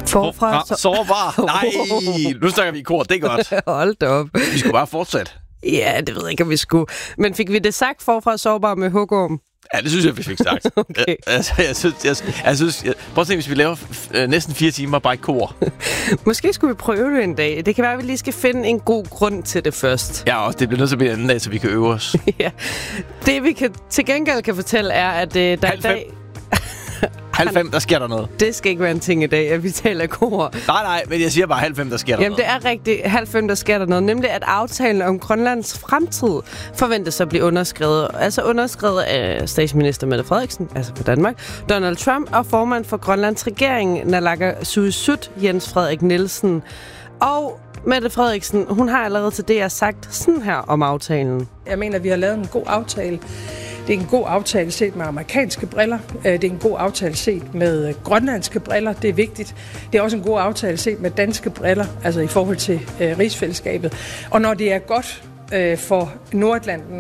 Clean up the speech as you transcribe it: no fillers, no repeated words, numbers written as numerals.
Sårbar. Nej, nu snakker vi i kor. Det er godt. Hold da op. Vi skulle bare fortsætte. Ja, det ved jeg ikke, om vi skulle. Men fik vi det sagt forfra sårbar med hugorm? Ja, det synes jeg, vi fik sagt. Okay. Jeg synes, prøv at se, hvis vi laver næsten 4 timer bare i kor. Måske skulle vi prøve det en dag. Det kan være, at vi lige skal finde en god grund til det først. Ja, og det bliver nødt til at blive en anden dag, så vi kan øve os. Ja. Det vi til gengæld kan fortælle er, at der i dag... 90, der sker der noget. Det skal ikke være en ting i dag, at vi taler kor. Nej, men jeg siger bare 90, der sker der noget. Jamen, det er rigtigt. 90, der sker der noget. Nemlig, at aftalen om Grønlands fremtid forventes at blive underskrevet. Altså underskrevet af statsminister Mette Frederiksen, altså for Danmark, Donald Trump og formand for Grønlands regering, Naalakkersuisut, Jens Frederik Nielsen. Og Mette Frederiksen, hun har allerede til det sagt sådan her om aftalen. Jeg mener, vi har lavet en god aftale. Det er en god aftale set med amerikanske briller. Det er en god aftale set med grønlandske briller. Det er vigtigt. Det er også en god aftale set med danske briller, altså i forhold til rigsfællesskabet. Og når det er godt for Nordatlanten,